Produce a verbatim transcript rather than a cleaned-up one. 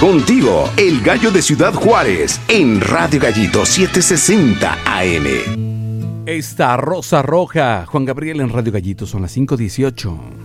Contigo, el gallo de Ciudad Juárez, en Radio Gallito setecientos sesenta A M. Esta Rosa Roja, Juan Gabriel en Radio Gallito, son las cinco dieciocho.